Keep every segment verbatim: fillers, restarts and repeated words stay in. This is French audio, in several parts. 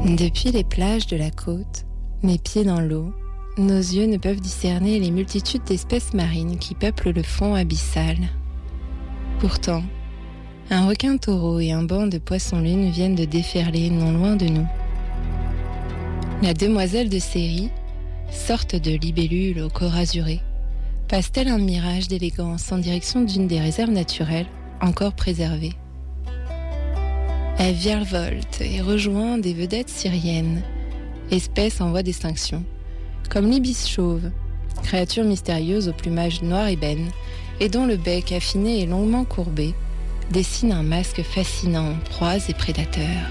Depuis les plages de la côte, mes pieds dans l'eau, nos yeux ne peuvent discerner les multitudes d'espèces marines qui peuplent le fond abyssal. Pourtant, un requin-taureau et un banc de poissons-lunes viennent de déferler non loin de nous. La demoiselle de série, sorte de libellule au corps azuré, passe-t-elle un mirage d'élégance en direction d'une des réserves naturelles encore préservées. Elle virevolte et rejoint des vedettes syriennes, espèces en voie d'extinction, comme l'ibis chauve, créature mystérieuse au plumage noir ébène et dont le bec affiné et longuement courbé dessine un masque fascinant, proies et prédateurs.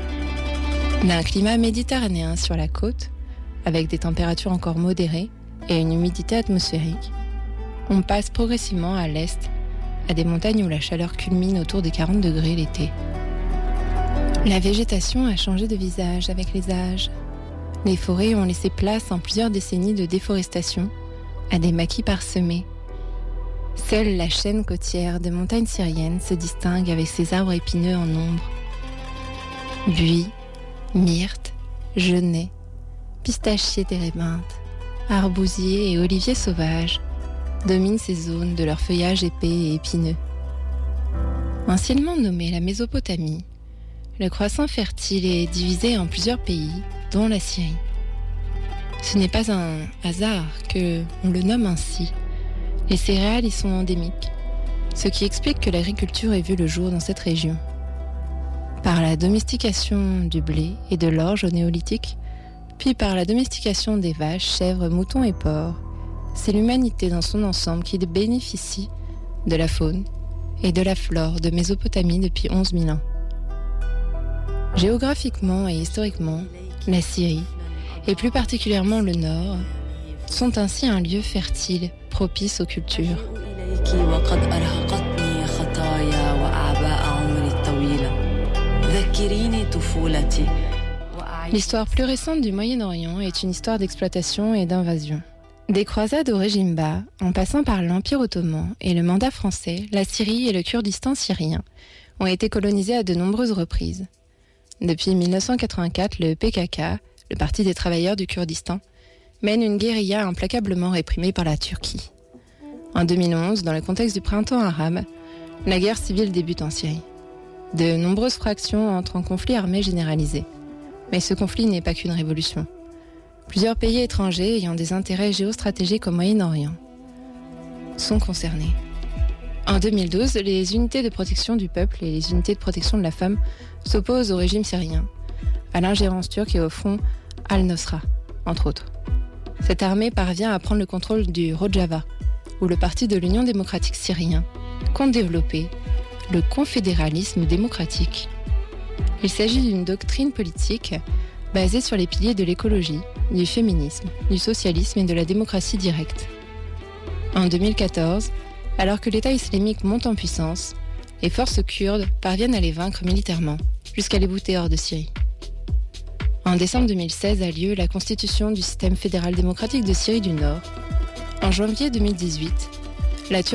D'un climat méditerranéen sur la côte, avec des températures encore modérées et une humidité atmosphérique, on passe progressivement à l'est, à des montagnes où la chaleur culmine autour des quarante degrés l'été. La végétation a changé de visage avec les âges. Les forêts ont laissé place en plusieurs décennies de déforestation à des maquis parsemés. Seule la chaîne côtière des montagnes syriennes se distingue avec ses arbres épineux en ombre. Buis, myrtes, genêts, pistachiers térébinthes, arbousiers et oliviers sauvages dominent ces zones de leur feuillage épais et épineux. Anciennement nommée la Mésopotamie, le croissant fertile est divisé en plusieurs pays, dont la Syrie. Ce n'est pas un hasard que on le nomme ainsi. Les céréales y sont endémiques, ce qui explique que l'agriculture ait vu le jour dans cette région. Par la domestication du blé et de l'orge au néolithique, puis par la domestication des vaches, chèvres, moutons et porcs, c'est l'humanité dans son ensemble qui bénéficie de la faune et de la flore de Mésopotamie depuis onze mille ans. Géographiquement et historiquement, la Syrie, et plus particulièrement le Nord, sont ainsi un lieu fertile, propice aux cultures. L'histoire plus récente du Moyen-Orient est une histoire d'exploitation et d'invasion. Des croisades au régime bas, en passant par l'Empire ottoman et le mandat français, la Syrie et le Kurdistan syrien ont été colonisés à de nombreuses reprises. Depuis mille neuf cent quatre-vingt-quatre, le P K K, le Parti des travailleurs du Kurdistan, mène une guérilla implacablement réprimée par la Turquie. En deux mille onze, dans le contexte du printemps arabe, la guerre civile débute en Syrie. De nombreuses fractions entrent en conflit armé généralisé. Mais ce conflit n'est pas qu'une révolution. Plusieurs pays étrangers ayant des intérêts géostratégiques au Moyen-Orient sont concernés. En deux mille douze, les unités de protection du peuple et les unités de protection de la femme s'opposent au régime syrien, à l'ingérence turque et au front Al-Nosra, entre autres. Cette armée parvient à prendre le contrôle du Rojava, où le parti de l'Union démocratique syrien compte développer le confédéralisme démocratique. Il s'agit d'une doctrine politique basée sur les piliers de l'écologie, du féminisme, du socialisme et de la démocratie directe. En deux mille quatorze, alors que l'État islamique monte en puissance, les forces kurdes parviennent à les vaincre militairement, jusqu'à les bouter hors de Syrie. En décembre deux mille seize a lieu la constitution du système fédéral démocratique de Syrie du Nord. En janvier deux mille dix-huit, la Turquie